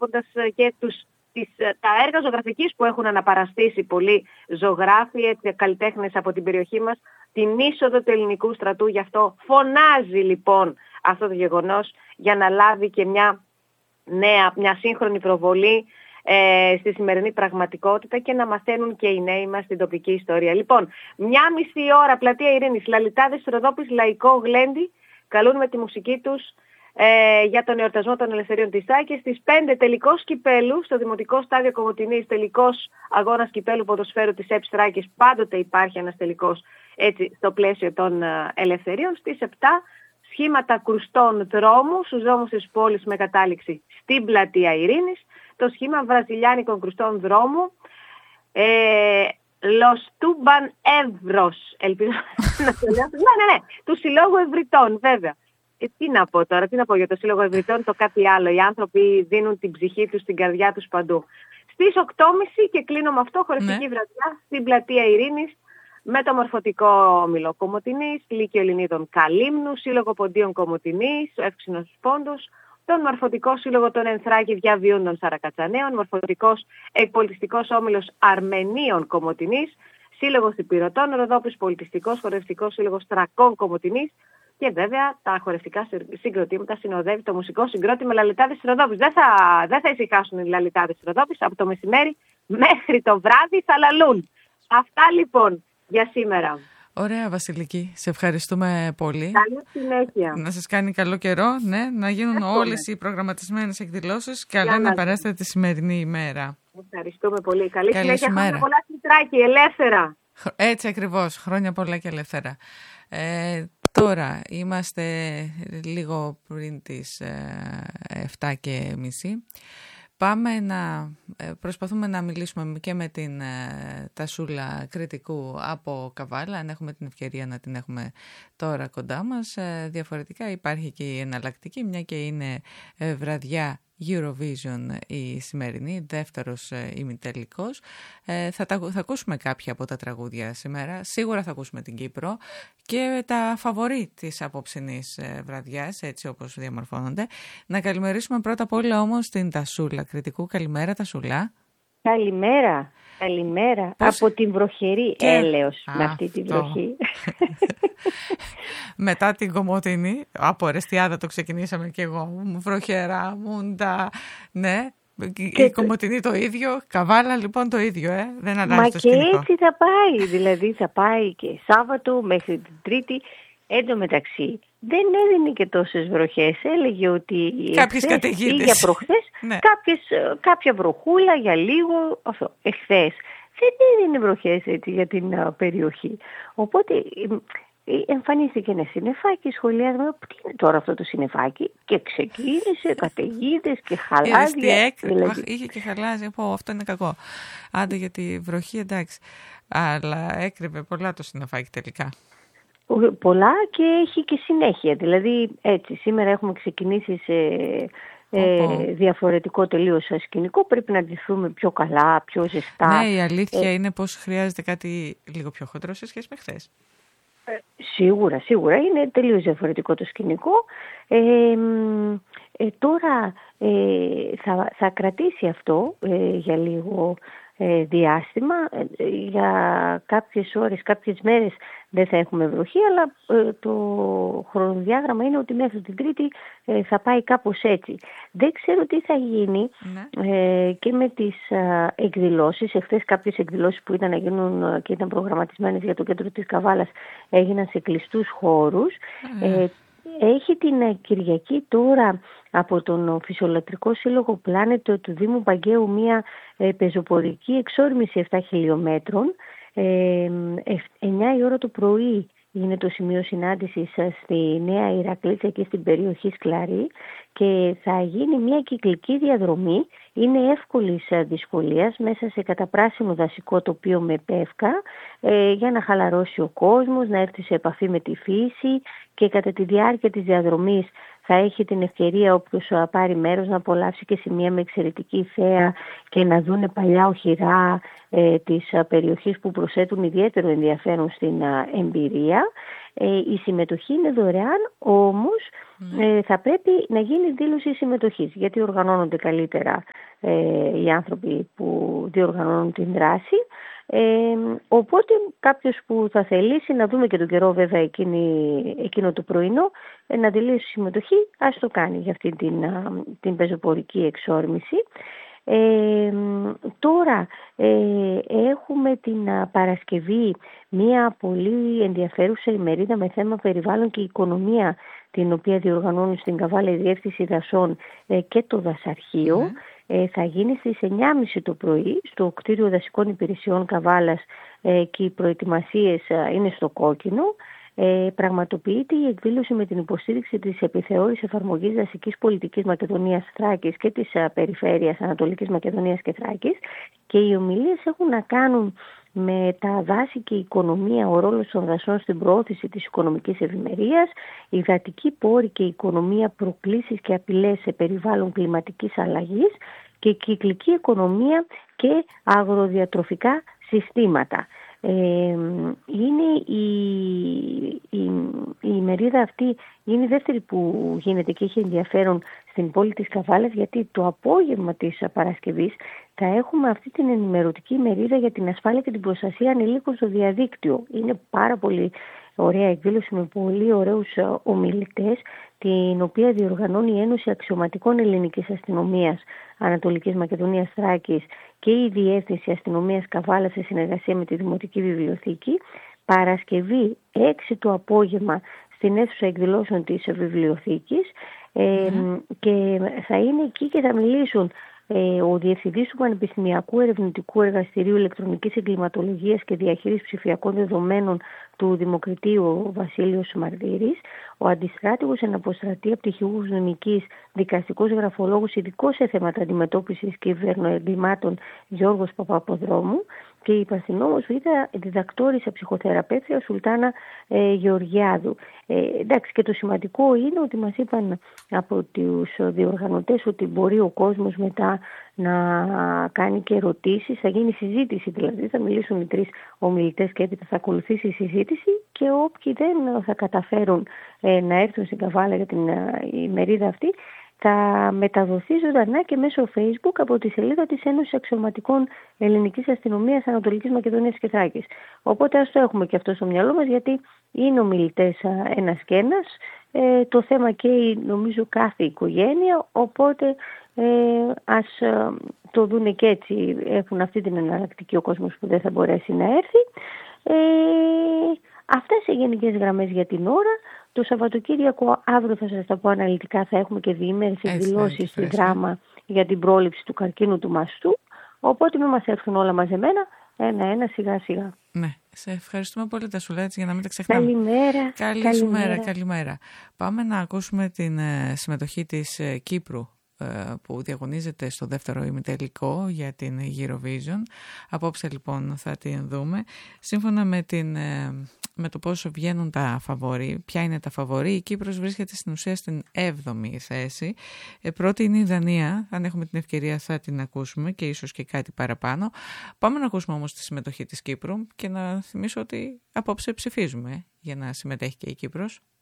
βλέποντας και τα έργα ζωγραφικής που έχουν αναπαραστήσει πολλοί ζωγράφοι, καλλιτέχνες από την περιοχή μας, την είσοδο του ελληνικού στρατού. Γι' αυτό φωνάζει λοιπόν αυτό το γεγονός για να λάβει και μια σύγχρονη προβολή στη σημερινή πραγματικότητα και να μαθαίνουν και οι νέοι μας την τοπική ιστορία. Λοιπόν, 1,5 ώρα πλατεία Ειρήνης, Λαλιτάδες Ροδόπης, Λαϊκό Γλέντι, καλούν με τη μουσική τους για τον εορτασμό των ελευθερίων της Θράκης. Στις 5 τελικός κυπέλου στο Δημοτικό Στάδιο Κομοτηνής, τελικός αγώνας κυπέλου ποδοσφαίρου της ΕΠΣ Θράκης. Πάντοτε υπάρχει ένας τελικός έτσι στο πλαίσιο των ελευθερίων. Στις 7 σχήματα κρουστών δρόμου στους δρόμους της πόλης με κατάληξη στην πλατεία Ειρήνης. Το σχήμα βραζιλιάνικων κρουστών δρόμου Los Tuban Evros, ελπίζω να το λέω. Ναι, του Συλλόγου Ευρυτών, βέβαια. Τι να πω τώρα, τι να πω για το Σύλλογο Ευρυτών, το κάτι άλλο. Οι άνθρωποι δίνουν την ψυχή τους, την καρδιά τους παντού. Στις 8.30 και κλείνω με αυτό, χορευτική βραδιά στην πλατεία Ειρήνης με το Μορφωτικό Όμιλο Κομοτηνής, Λύκειο Ελληνίδων Καλύμνου, Σύλλογο Ποντίων Κομοτηνής, ο Εύξηνος Πόντος, τον Μορφωτικό Σύλλογο των Ενθράκη Διαβίων των Σαρακατσανέων, Μορφωτικός Εκπολιτιστικός Όμιλος Αρμενίων Κομοτηνής, Σύλλογος Υπηρωτών Ροδόπης, Πολιτιστικός Χορευτικός Σύλλογος Τρακών Κομοτηνής και βέβαια τα χορευτικά συγκροτήματα συνοδεύει το μουσικό συγκρότημα Λαλιτάδες Ροδόπης. Δεν θα ησυχάσουν οι Λαλιτάδες Ροδόπης, από το μεσημέρι μέχρι το βράδυ θα λαλούν. Αυτά λοιπόν για σήμερα. Ωραία Βασιλική, σε ευχαριστούμε πολύ. Καλή συνέχεια. Να σας κάνει καλό καιρό, ναι, να γίνουν όλες οι προγραμματισμένες εκδηλώσεις. Καλά να περάσετε τη σημερινή ημέρα. Ευχαριστούμε πολύ. Καλή συνέχεια. Ημέρα. Χρόνια πολλά στη Θράκη, ελεύθερα. Έτσι ακριβώς, χρόνια πολλά και ελεύθερα. Τώρα είμαστε λίγο πριν τις 7:30. Προσπαθούμε να μιλήσουμε και με την Τασούλα Κρητικού από Καβάλα, αν έχουμε την ευκαιρία να την έχουμε τώρα κοντά μας. Διαφορετικά υπάρχει και η εναλλακτική, μια και είναι βραδιά Eurovision η σημερινή, δεύτερος ημιτελικός. Θα ακούσουμε κάποια από τα τραγούδια σήμερα. Σίγουρα θα ακούσουμε την Κύπρο και τα φαβορί της απόψινής βραδιάς, έτσι όπως διαμορφώνονται. Να καλημερίσουμε πρώτα απ' όλα όμως την Τασούλα Κρητικού. Καλημέρα Τασούλα. Καλημέρα. Καλημέρα. Από την βροχερή Έλεος με αυτή τη βροχή. Μετά την Κομοτηνή, από Ρεστιάδα το ξεκινήσαμε και εγώ, βροχερά, μούντα, ναι. Η Κομοτηνή το ίδιο, Καβάλα λοιπόν το ίδιο, δεν αλλάζει το σκηνικό. Μα και έτσι θα πάει, δηλαδή θα πάει και Σάββατο μέχρι την Τρίτη. Εν τω μεταξύ δεν έδινε και τόσες βροχές. Έλεγε ότι κάποιες καταιγίδες ή για προχθές, ναι. κάποια βροχούλα για λίγο, αυτό, εχθές. Δεν έδινε βροχές έτσι για την περιοχή. Οπότε εμφανίστηκε ένα συννεφάκι, σχολιάζουμε, τι είναι τώρα αυτό το συννεφάκι, και ξεκίνησε καταιγίδες και χαλάζια. Είχε και χαλάζια, αυτό είναι κακό. Άντε για τη βροχή εντάξει, αλλά έκρυβε πολλά το συννεφάκι τελικά. Πολλά και έχει και συνέχεια. Δηλαδή έτσι σήμερα έχουμε ξεκινήσει σε διαφορετικό τελείως σκηνικό. Πρέπει να ντυθούμε πιο καλά, πιο ζεστά. Ναι, η αλήθεια είναι πως χρειάζεται κάτι λίγο πιο χοντρό σε σχέση με χθες. Σίγουρα είναι τελείως διαφορετικό το σκηνικό. Τώρα θα κρατήσει αυτό για λίγο διάστημα. Για κάποιες ώρες, κάποιες μέρες δεν θα έχουμε βροχή, αλλά το χρονοδιάγραμμα είναι ότι μέχρι την Τρίτη θα πάει κάπως έτσι. Δεν ξέρω τι θα γίνει και με τις εκδηλώσεις. Εχθές κάποιες εκδηλώσεις που ήταν να γίνουν και ήταν προγραμματισμένες για το κέντρο της Καβάλας έγιναν σε κλειστούς χώρους. Έχει την Κυριακή τώρα από τον Φυσιολατρικό Σύλλογο Πλάνετο του Δήμου Παγκαίου μια πεζοπορική εξόρμηση 7 χιλιόμετρων. 9 η ώρα το πρωί είναι το σημείο συνάντησης στη Νέα Ηρακλήτια και στην περιοχή Σκλαρή και θα γίνει μια κυκλική διαδρομή. Είναι εύκολης δυσκολίας μέσα σε καταπράσινο δασικό τοπίο με πεύκα για να χαλαρώσει ο κόσμος, να έρθει σε επαφή με τη φύση και κατά τη διάρκεια της διαδρομής θα έχει την ευκαιρία όποιος πάρει μέρος να απολαύσει και σημεία με εξαιρετική θέα και να δούνε παλιά οχυρά της περιοχής που προσθέτουν ιδιαίτερο ενδιαφέρον στην εμπειρία. Η συμμετοχή είναι δωρεάν, όμως θα πρέπει να γίνει δήλωση συμμετοχής, γιατί οργανώνονται καλύτερα οι άνθρωποι που διοργανώνουν την δράση. Οπότε κάποιος που θα θελήσει, να δούμε και τον καιρό βέβαια εκείνο το πρωινό, να δηλώσει συμμετοχή, ας το κάνει για αυτή την πεζοπορική εξόρμηση. Τώρα έχουμε την Παρασκευή μία πολύ ενδιαφέρουσα ημερίδα με θέμα περιβάλλον και οικονομία, την οποία διοργανώνουν στην Καβάλα η Διεύθυνση Δασών και το Δασαρχείο. Θα γίνει στις 9.30 το πρωί στο κτίριο Δασικών Υπηρεσιών Καβάλας και οι προετοιμασίες είναι στο κόκκινο. Πραγματοποιείται η εκδήλωση με την υποστήριξη της επιθεώρησης εφαρμογής δασικής πολιτικής Μακεδονίας Θράκης και της περιφέρειας Ανατολικής Μακεδονίας και Θράκης, και οι ομιλίες έχουν να κάνουν με τα δάση και η οικονομία, ο ρόλος των δασών στην προώθηση της οικονομικής ευημερίας, η υδατική πόρη και η οικονομία, προκλήσεις και απειλές σε περιβάλλον κλιματικής αλλαγής και η κυκλική οικονομία και αγροδιατροφικά συστήματα. Είναι η ημερίδα αυτή είναι η δεύτερη που γίνεται και έχει ενδιαφέρον στην πόλη της Καβάλας, γιατί το απόγευμα της Παρασκευής θα έχουμε αυτή την ενημερωτική ημερίδα για την ασφάλεια και την προστασία ανηλίκων στο διαδίκτυο. Είναι πάρα πολύ ωραία εκδήλωση με πολύ ωραίους ομιλητές, την οποία διοργανώνει η Ένωση Αξιωματικών Ελληνικής Αστυνομίας Ανατολικής Μακεδονίας Θράκης και η Διεύθυνση Αστυνομίας Καβάλα σε συνεργασία με τη Δημοτική Βιβλιοθήκη. Παρασκευή 6 το απόγευμα στην αίθουσα εκδηλώσεων της Βιβλιοθήκης και θα είναι εκεί και θα μιλήσουν ο Διευθυντής του Πανεπιστημιακού Ερευνητικού Εργαστηρίου Ηλεκτρονικής Εγκληματολογίας και Διαχείρισης Ψηφιακών Δεδομένων του Δημοκρατίου, ο Βασίλειος Μαρτύρης, ο Αντιστράτηγος εν αποστρατεία πτυχιούχος νομικής δικαστικός γραφολόγος ειδικός σε θέματα αντιμετώπισης κυβερνοεγκλημάτων Γιώργος Παπαποδρόμου και η υπαστηνόμος Β' διδακτόρισα ψυχοθεραπεύτρια Σουλτάνα Γεωργιάδου. Εντάξει, και το σημαντικό είναι ότι μας είπαν από τους διοργανωτές ότι μπορεί ο κόσμος μετά να κάνει και ερωτήσεις, θα γίνει συζήτηση, δηλαδή θα μιλήσουν οι 3 ομιλητές και έπειτα θα ακολουθήσει η συζήτηση, και όποιοι δεν θα καταφέρουν να έρθουν στην Καβάλα για την ημερίδα αυτή, θα μεταδοθεί ζωντανά και μέσω Facebook από τη σελίδα της Ένωσης Αξιωματικών Ελληνικής Αστυνομίας Ανατολικής Μακεδονίας και Θράκης. Οπότε ας το έχουμε και αυτό στο μυαλό μας, γιατί είναι ομιλητές ένας και ένας. Το θέμα καίει νομίζω κάθε οικογένεια, οπότε ας το δούνε και έτσι, έχουν αυτή την εναλλακτική ο κόσμος που δεν θα μπορέσει να έρθει. Αυτές οι γενικές γραμμές για την ώρα. Το Σαββατοκύριακο αύριο θα σας τα πω αναλυτικά, θα έχουμε και διήμερες εκδηλώσεις στη Δράμα για την πρόληψη του καρκίνου του μαστού, οπότε μην μας έρθουν όλα μαζεμένα, ένα-ένα, σιγά-σιγά. Ναι, σε ευχαριστούμε πολύ Τασούλα, έτσι, για να μην τα ξεχνάμε. Καλημέρα. Πάμε να ακούσουμε την συμμετοχή της Κύπρου που διαγωνίζεται στο δεύτερο ημιτελικό για την Eurovision. Απόψε λοιπόν θα την δούμε. Σύμφωνα με το πόσο βγαίνουν τα φαβορί, ποια είναι τα φαβορί, η Κύπρος βρίσκεται στην ουσία στην 7η θέση. Πρώτη είναι η Δανία, αν έχουμε την ευκαιρία θα την ακούσουμε και ίσως και κάτι παραπάνω. Πάμε να ακούσουμε όμως τη συμμετοχή της Κύπρου και να θυμίσω ότι απόψε ψηφίζουμε για να συμμετέχει και η Κύπρος.